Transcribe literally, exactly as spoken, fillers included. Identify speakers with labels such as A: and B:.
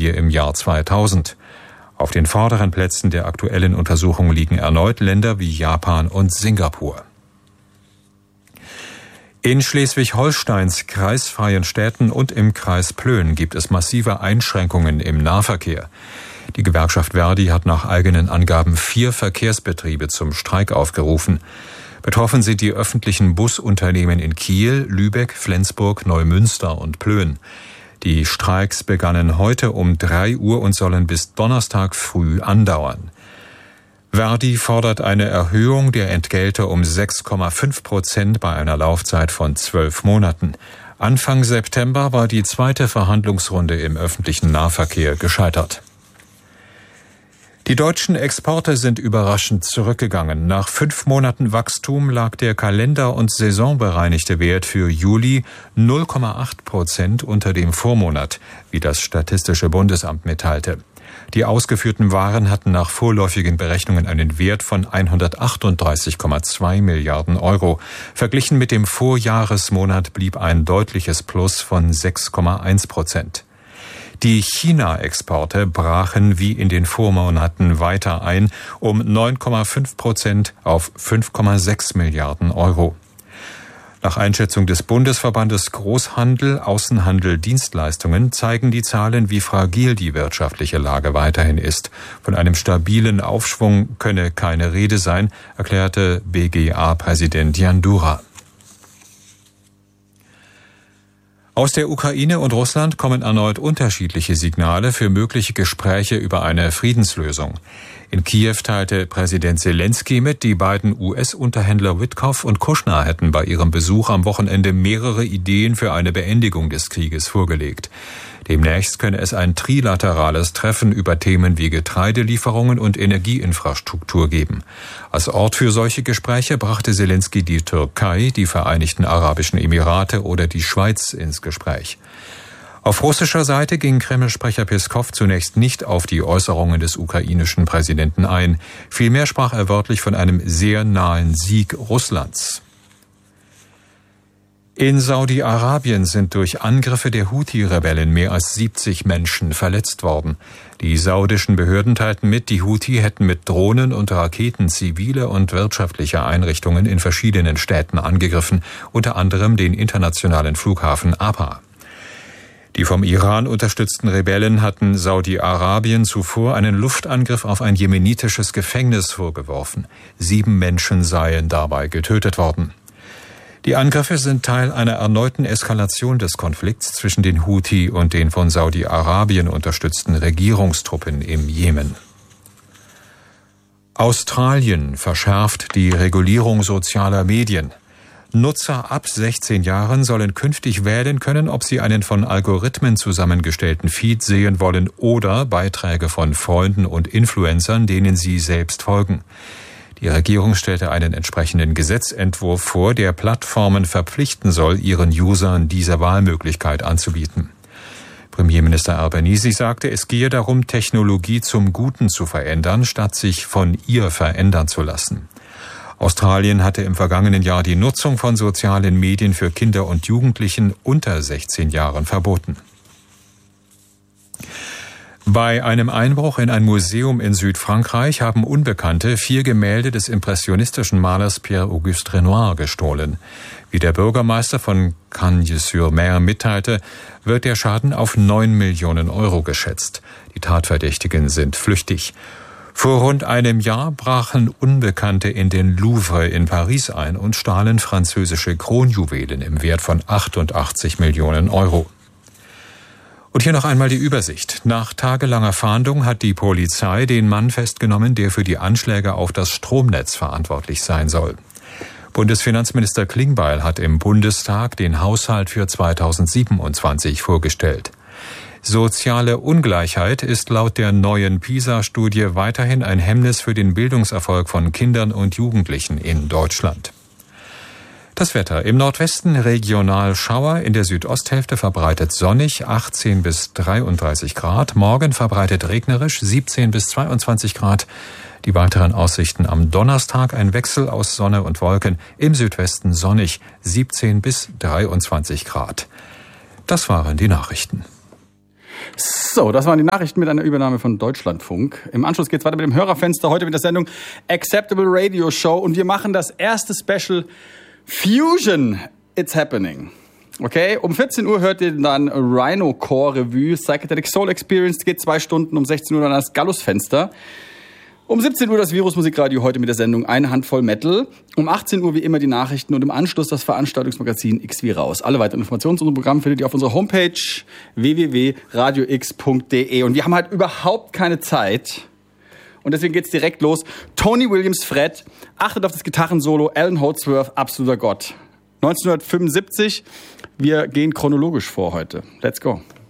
A: Linie im Jahr zweitausend. Auf den vorderen Plätzen der aktuellen Untersuchung liegen erneut Länder wie Japan und Singapur. In Schleswig-Holsteins kreisfreien Städten und im Kreis Plön gibt es massive Einschränkungen im Nahverkehr. Die Gewerkschaft Verdi hat nach eigenen Angaben vier Verkehrsbetriebe zum Streik aufgerufen. Betroffen sind die öffentlichen Busunternehmen in Kiel, Lübeck, Flensburg, Neumünster und Plön. Die Streiks begannen heute um drei Uhr und sollen bis Donnerstag früh andauern. Verdi fordert eine Erhöhung der Entgelte um sechs Komma fünf Prozent bei einer Laufzeit von zwölf Monaten. Anfang September war die zweite Verhandlungsrunde im öffentlichen Nahverkehr gescheitert. Die deutschen Exporte sind überraschend zurückgegangen. Nach fünf Monaten Wachstum lag der kalender- und saisonbereinigte Wert für Juli null Komma acht Prozent unter dem Vormonat, wie das Statistische Bundesamt mitteilte. Die ausgeführten Waren hatten nach vorläufigen Berechnungen einen Wert von hundertachtunddreißig Komma zwei Milliarden Euro. Verglichen mit dem Vorjahresmonat blieb ein deutliches Plus von sechs Komma eins Prozent. Die China-Exporte brachen wie in den Vormonaten weiter ein, um neun Komma fünf Prozent auf fünf Komma sechs Milliarden Euro. Nach Einschätzung des Bundesverbandes Großhandel, Außenhandel, Dienstleistungen zeigen die Zahlen, wie fragil die wirtschaftliche Lage weiterhin ist. Von einem stabilen Aufschwung könne keine Rede sein, erklärte B G A-Präsident Jan Dura. Aus der Ukraine und Russland kommen erneut unterschiedliche Signale für mögliche Gespräche über eine Friedenslösung. In Kiew teilte Präsident Selenskyj mit, die beiden U S-Unterhändler Witkow und Kushner hätten bei ihrem Besuch am Wochenende mehrere Ideen für eine Beendigung des Krieges vorgelegt. Demnächst könne es ein trilaterales Treffen über Themen wie Getreidelieferungen und Energieinfrastruktur geben. Als Ort für solche Gespräche brachte Selenskyj die Türkei, die Vereinigten Arabischen Emirate oder die Schweiz ins Gespräch. Auf russischer Seite ging Kreml-Sprecher Peskow zunächst nicht auf die Äußerungen des ukrainischen Präsidenten ein. Vielmehr sprach er wörtlich von einem sehr nahen Sieg Russlands. In Saudi-Arabien sind durch Angriffe der Houthi-Rebellen mehr als siebzig Menschen verletzt worden. Die saudischen Behörden teilten mit, die Houthi hätten mit Drohnen und Raketen zivile und wirtschaftliche Einrichtungen in verschiedenen Städten angegriffen, unter anderem den internationalen Flughafen Abha. Die vom Iran unterstützten Rebellen hatten Saudi-Arabien zuvor einen Luftangriff auf ein jemenitisches Gefängnis vorgeworfen. Sieben Menschen seien dabei getötet worden. Die Angriffe sind Teil einer erneuten Eskalation des Konflikts zwischen den Houthi und den von Saudi-Arabien unterstützten Regierungstruppen im Jemen. Australien verschärft die Regulierung sozialer Medien. Nutzer ab sechzehn Jahren sollen künftig wählen können, ob sie einen von Algorithmen zusammengestellten Feed sehen wollen oder Beiträge von Freunden und Influencern, denen sie selbst folgen. Die Regierung stellte einen entsprechenden Gesetzentwurf vor, der Plattformen verpflichten soll, ihren Usern diese Wahlmöglichkeit anzubieten. Premierminister Albanese sagte, es gehe darum, Technologie zum Guten zu verändern, statt sich von ihr verändern zu lassen. Australien hatte im vergangenen Jahr die Nutzung von sozialen Medien für Kinder und Jugendlichen unter sechzehn Jahren verboten. Bei einem Einbruch in ein Museum in Südfrankreich haben Unbekannte vier Gemälde des impressionistischen Malers Pierre-Auguste Renoir gestohlen. Wie der Bürgermeister von Cagnes-sur-Mer mitteilte, wird der Schaden auf neun Millionen Euro geschätzt. Die Tatverdächtigen sind flüchtig. Vor rund einem Jahr brachen Unbekannte in den Louvre in Paris ein und stahlen französische Kronjuwelen im Wert von achtundachtzig Millionen Euro. Und hier noch einmal die Übersicht. Nach tagelanger Fahndung hat die Polizei den Mann festgenommen, der für die Anschläge auf das Stromnetz verantwortlich sein soll. Bundesfinanzminister Klingbeil hat im Bundestag den Haushalt für zweitausendsiebenundzwanzig vorgestellt. Soziale Ungleichheit ist laut der neuen PISA-Studie weiterhin ein Hemmnis für den Bildungserfolg von Kindern und Jugendlichen in Deutschland. Das Wetter. Im Nordwesten regional Schauer, in der Südosthälfte verbreitet sonnig, achtzehn bis dreiunddreißig Grad. Morgen verbreitet regnerisch, siebzehn bis zweiundzwanzig Grad. Die weiteren Aussichten am Donnerstag ein Wechsel aus Sonne und Wolken. Im Südwesten sonnig, siebzehn bis dreiundzwanzig Grad. Das waren die Nachrichten.
B: So, das waren die Nachrichten mit einer Übernahme von Deutschlandfunk. Im Anschluss geht's weiter mit dem Hörerfenster, heute mit der Sendung Acceptable Radio Show. Und wir machen das erste Special Fusion, It's Happening. Okay, um vierzehn Uhr hört ihr dann Rhino Core Revue, Psychedelic Soul Experience, geht zwei Stunden, um sechzehn Uhr dann das Gallus-Fenster. Um siebzehn Uhr das Virus-Musikradio, heute mit der Sendung Eine Handvoll Metal. Um achtzehn Uhr wie immer die Nachrichten und im Anschluss das Veranstaltungsmagazin X wie raus. Alle weiteren Informationen zu unserem Programm findet ihr auf unserer Homepage w w w punkt radio x punkt d e. Und wir haben halt überhaupt keine Zeit. Und deswegen geht's direkt los. Tony Williams, Fred, achtet auf das Gitarrensolo, Alan Holdsworth, absoluter Gott. neunzehnhundertfünfundsiebzig, wir gehen chronologisch vor heute. Let's go.